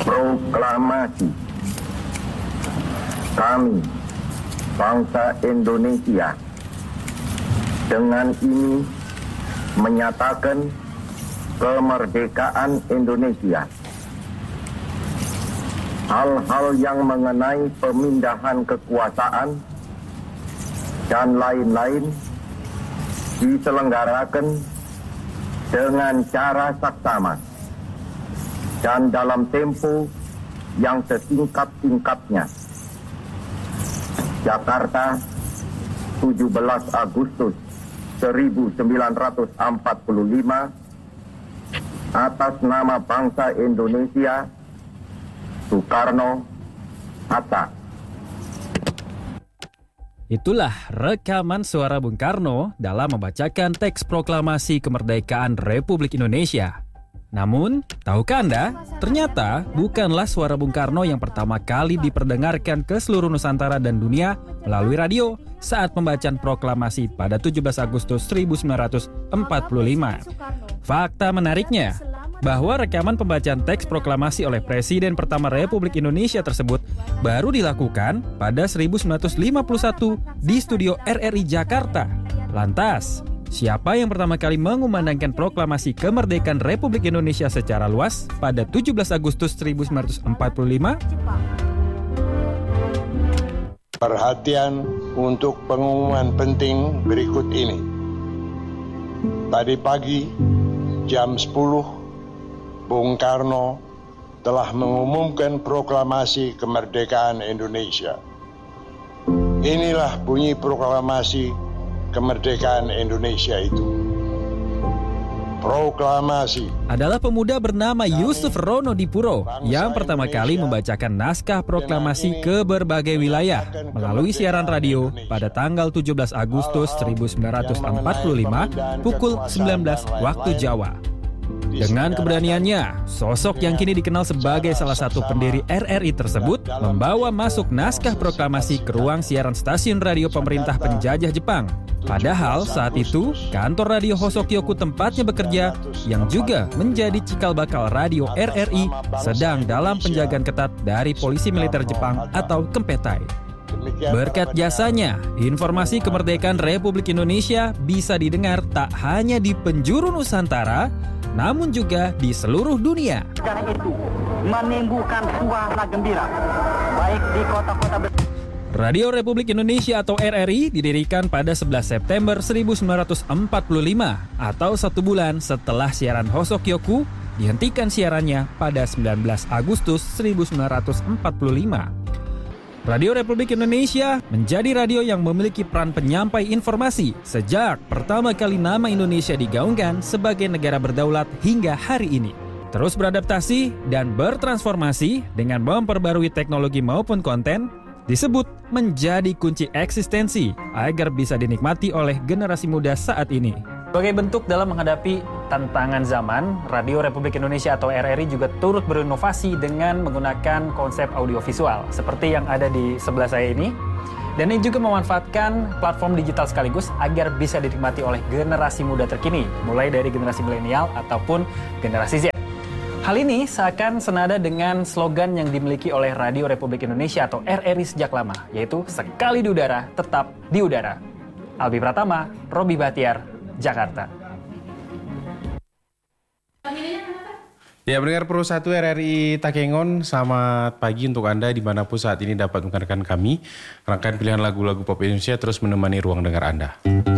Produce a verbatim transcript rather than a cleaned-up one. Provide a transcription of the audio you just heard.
Proklamasi. Kami, bangsa Indonesia, dengan ini menyatakan kemerdekaan Indonesia. Hal-hal yang mengenai pemindahan kekuasaan dan lain-lain diselenggarakan dengan cara saksama dan dalam tempo yang sesingkat-singkatnya. Jakarta, tujuh belas Agustus seribu sembilan ratus empat puluh lima, atas nama bangsa Indonesia, Soekarno, Hatta. Itulah rekaman suara Bung Karno dalam membacakan teks proklamasi kemerdekaan Republik Indonesia. Namun, tahukah Anda, ternyata bukanlah suara Bung Karno yang pertama kali diperdengarkan ke seluruh Nusantara dan dunia melalui radio saat pembacaan proklamasi pada tujuh belas Agustus seribu sembilan ratus empat puluh lima. Fakta menariknya, bahwa rekaman pembacaan teks proklamasi oleh Presiden pertama Republik Indonesia tersebut baru dilakukan pada seribu sembilan ratus lima puluh satu di studio R R I Jakarta. Lantas, siapa yang pertama kali mengumandangkan proklamasi kemerdekaan Republik Indonesia secara luas pada tujuh belas Agustus seribu sembilan ratus empat puluh lima? Perhatian untuk pengumuman penting berikut ini. Tadi pagi jam sepuluh, Bung Karno telah mengumumkan proklamasi kemerdekaan Indonesia. Inilah bunyi proklamasi kemerdekaan Indonesia itu. Proklamasi adalah pemuda bernama Yusuf Rono Dipuro yang pertama kali membacakan naskah proklamasi ke berbagai wilayah melalui siaran radio pada tanggal tujuh belas Agustus seribu sembilan ratus empat puluh lima pukul sembilan belas waktu Jawa. Dengan keberaniannya, sosok yang kini dikenal sebagai salah satu pendiri R R I tersebut membawa masuk naskah proklamasi ke ruang siaran stasiun radio pemerintah penjajah Jepang. Padahal saat itu, kantor radio Hosokyoku tempatnya bekerja, yang juga menjadi cikal bakal radio R R I, sedang dalam penjagaan ketat dari polisi militer Jepang atau Kempetai. Berkat jasanya, informasi kemerdekaan Republik Indonesia bisa didengar tak hanya di penjuru Nusantara, namun juga di seluruh dunia. Karena itu menimbulkan suara gembira, baik di kota-kota besar. Radio Republik Indonesia atau R R I didirikan pada sebelas September seribu sembilan ratus empat puluh lima atau satu bulan setelah siaran Hosokyoku dihentikan siarannya pada sembilan belas Agustus seribu sembilan ratus empat puluh lima. Radio Republik Indonesia menjadi radio yang memiliki peran penyampai informasi sejak pertama kali nama Indonesia digaungkan sebagai negara berdaulat hingga hari ini. Terus beradaptasi dan bertransformasi dengan memperbarui teknologi maupun konten disebut menjadi kunci eksistensi agar bisa dinikmati oleh generasi muda saat ini. Sebagai bentuk dalam menghadapi tantangan zaman, Radio Republik Indonesia atau R R I juga turut berinovasi dengan menggunakan konsep audiovisual seperti yang ada di sebelah saya ini. Dan ini juga memanfaatkan platform digital sekaligus agar bisa dinikmati oleh generasi muda terkini, mulai dari generasi milenial ataupun generasi Z. Hal ini seakan senada dengan slogan yang dimiliki oleh Radio Republik Indonesia atau R R I sejak lama, yaitu sekali di udara, tetap di udara. Albi Pratama, Robi Bahtiar, Jakarta. Ya, pendengar Pro satu R R I Takengon, selamat pagi untuk Anda dimanapun saat ini dapat mendengarkan kami. Rangkaian pilihan lagu-lagu pop Indonesia terus menemani ruang dengar Anda.